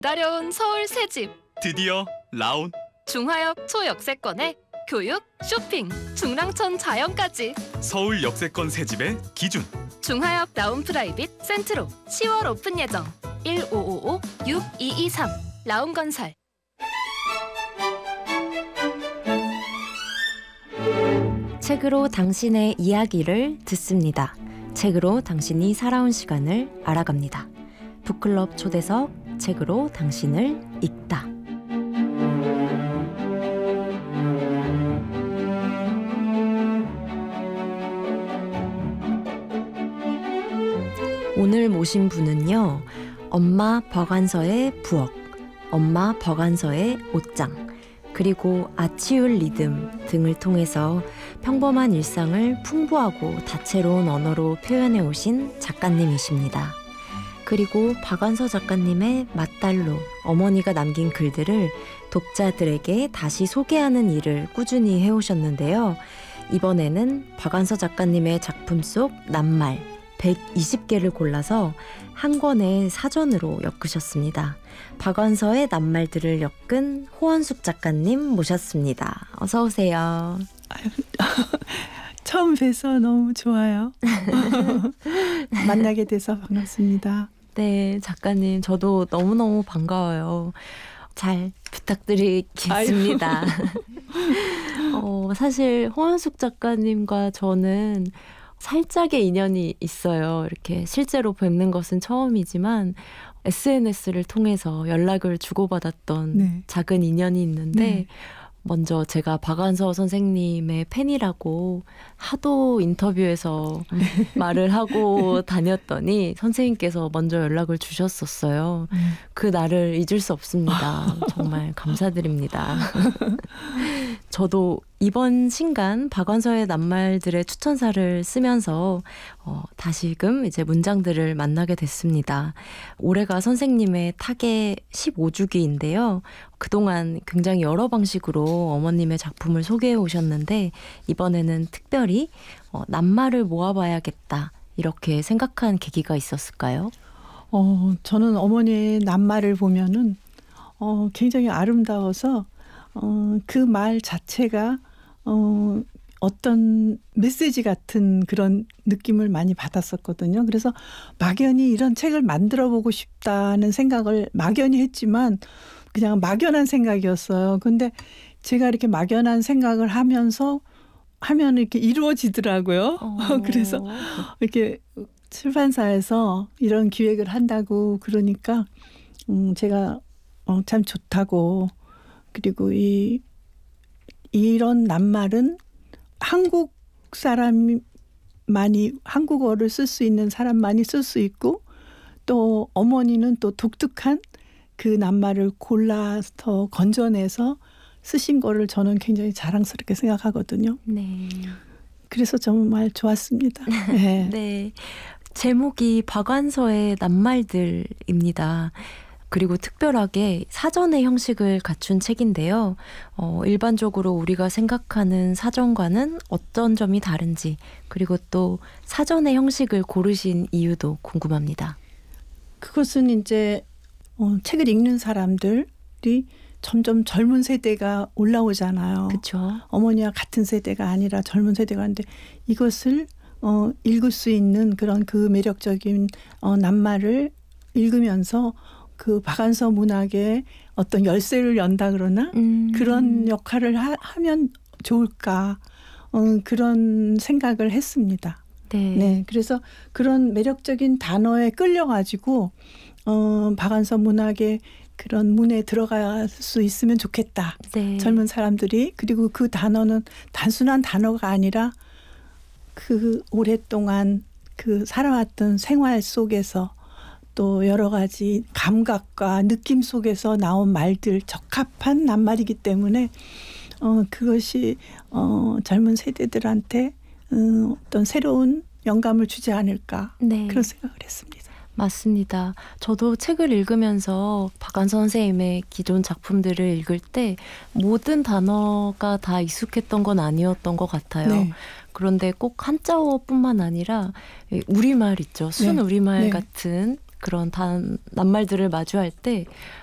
기다려온 서울 새집 드디어 라온. 중화역 초역세권에 교육, 쇼핑, 중랑천 자연까지 서울 역세권 새집의 기준. 중화역 라온 프라이빗 센트로 10월 오픈 예정 1555-6223 라온건설. 책으로 당신의 이야기를 듣습니다. 책으로 당신이 살아온 시간을 알아갑니다. 북클럽 초대석 책으로 당신을 읽다. 오늘 모신 분은요, 엄마 버간서의 부엌, 엄마 버간서의 옷장, 그리고 아치울 리듬 등을 통해서 평범한 일상을 풍부하고 다채로운 언어로 표현해 오신 작가님이십니다. 그리고 박완서 작가님의 맏딸로 어머니가 남긴 글들을 독자들에게 다시 소개하는 일을 꾸준히 해오셨는데요. 이번에는 박완서 작가님의 작품 속 낱말 120개를 골라서 한 권의 사전으로 엮으셨습니다. 박완서의 낱말들을 엮은 호원숙 작가님 모셨습니다. 어서 오세요. 처음 뵈서 너무 좋아요. 만나게 돼서 반갑습니다. 네, 작가님 저도 너무너무 반가워요. 잘 부탁드리겠습니다. 사실 호원숙 작가님과 저는 살짝의 인연이 있어요. 이렇게 실제로 뵙는 것은 처음이지만 SNS를 통해서 연락을 주고받았던 네. 작은 인연이 있는데 네. 먼저 제가 박완서 선생님의 팬이라고 하도 인터뷰에서 말을 하고 다녔더니 선생님께서 먼저 연락을 주셨었어요. 그 날을 잊을 수 없습니다. 정말 감사드립니다. 저도 이번 신간 박완서의 낱말들의 추천사를 쓰면서 다시금 이제 문장들을 만나게 됐습니다. 올해가 선생님의 타계 15주기인데요. 그동안 굉장히 여러 방식으로 어머님의 작품을 소개해 오셨는데 이번에는 특별히 낱말을 모아봐야겠다 이렇게 생각한 계기가 있었을까요? 저는 어머니의 낱말을 보면은 굉장히 아름다워서 그 말 자체가 어떤 메시지 같은 그런 느낌을 많이 받았었거든요. 그래서 막연히 이런 책을 만들어 보고 싶다는 생각을 막연히 했지만 그냥 막연한 생각이었어요. 근데 제가 이렇게 막연한 생각을 하면 이렇게 이루어지더라고요. 그래서 이렇게 출판사에서 이런 기획을 한다고 그러니까 제가 참 좋다고, 그리고 이런 낱말은 한국 사람만이 한국어를 쓸 수 있는 사람만이 쓸 수 있고 또 어머니는 또 독특한 그 낱말을 골라서 건져내서 쓰신 거를 저는 굉장히 자랑스럽게 생각하거든요. 네. 그래서 정말 좋았습니다. 네. 네. 제목이 박완서의 낱말들입니다. 그리고 특별하게 사전의 형식을 갖춘 책인데요. 일반적으로 우리가 생각하는 사전과는 어떤 점이 다른지, 그리고 또 사전의 형식을 고르신 이유도 궁금합니다. 그것은 이제 책을 읽는 사람들이 점점 젊은 세대가 올라오잖아요. 그렇죠. 어머니와 같은 세대가 아니라 젊은 세대가 있는데 이것을 읽을 수 있는 그런 그 매력적인 낱말을 읽으면서 그 박완서 문학의 어떤 열쇠를 연다 그러나 그런 역할을 하면 좋을까, 그런 생각을 했습니다. 네. 네, 그래서 그런 매력적인 단어에 끌려가지고 박완서 문학의 그런 문에 들어갈 수 있으면 좋겠다. 네. 젊은 사람들이. 그리고 그 단어는 단순한 단어가 아니라 그 오랫동안 그 살아왔던 생활 속에서 또 여러 가지 감각과 느낌 속에서 나온 말들, 적합한 낱말이기 때문에 그것이 젊은 세대들한테 어떤 새로운 영감을 주지 않을까, 네. 그런 생각을 했습니다. 맞습니다. 저도 책을 읽으면서 박완서 선생님의 기존 작품들을 읽을 때 모든 단어가 다 익숙했던 건 아니었던 것 같아요. 네. 그런데 꼭 한자어뿐만 아니라 우리말 있죠. 순 네. 우리말 네. 같은 그런 낱말들을 마주할 때